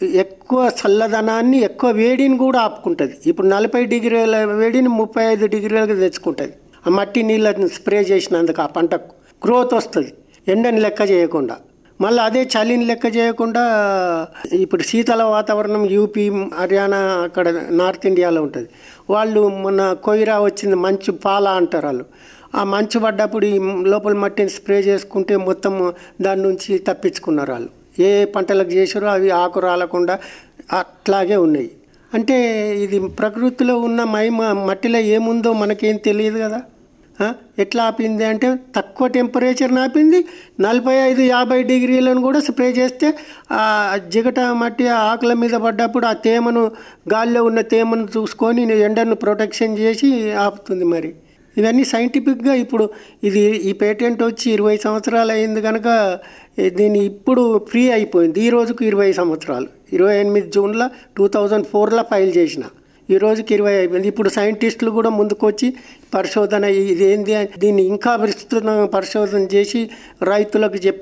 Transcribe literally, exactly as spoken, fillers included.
ఎక్కువ చల్లదనాన్ని ఎక్కువ వేడిని కూడా ఆపుకుంటుంది. ఇప్పుడు నలభై డిగ్రీల వేడిని ముప్పై ఐదు డిగ్రీలకు తెచ్చుకుంటుంది. ఆ మట్టి నీళ్ళని స్ప్రే చేసినందుకు ఆ పంటకు గ్రోత్ వస్తుంది, ఎండని లెక్క చేయకుండా. మళ్ళీ అదే చలిని లెక్క చేయకుండా ఇప్పుడు శీతల వాతావరణం యూపీ, హర్యానా, అక్కడ నార్త్ ఇండియాలో ఉంటుంది. వాళ్ళు మొన్న కొయిరా వచ్చింది, మంచు పాల అంటారు వాళ్ళు. ఆ మంచు పడ్డప్పుడు ఈ లోపల మట్టిని స్ప్రే చేసుకుంటే మొత్తం దాని నుంచి తప్పించుకున్నారు వాళ్ళు. ఏ పంటలకు చేసారో అవి ఆకు రాలకుండా అట్లాగే ఉన్నాయి. అంటే ఇది ప్రకృతిలో ఉన్న మహిమ, మట్టిలో ఏముందో మనకేం తెలియదు కదా. ఎట్లా ఆపింది అంటే తక్కువ టెంపరేచర్ని ఆపింది. నలభై ఐదు యాభై డిగ్రీలను కూడా స్ప్రే చేస్తే ఆ జిగట మట్టి ఆకుల మీద పడ్డప్పుడు ఆ తేమను, గాలిలో ఉన్న తేమను చూసుకొని ఎండను ప్రొటెక్షన్ చేసి ఆపుతుంది. మరి ఇవన్నీ సైంటిఫిక్గా ఇప్పుడు ఇది ఈ పేటెంట్ వచ్చి ఇరవై సంవత్సరాలు అయింది కనుక దీన్ని ఇప్పుడు ఫ్రీ అయిపోయింది. ఈ రోజుకు ఇరవై సంవత్సరాలు. ఇరవై ఎనిమిది జూన్లో టూ థౌజండ్ ఫోర్లో ఫైల్ చేసిన, ఈ రోజుకి ఇరవై అయిపోయింది. ఇప్పుడు సైంటిస్టులు కూడా ముందుకు వచ్చి పరిశోధన ఇదేంది, దీన్ని ఇంకా విస్తృతంగా పరిశోధన చేసి రైతులకు చెప్పి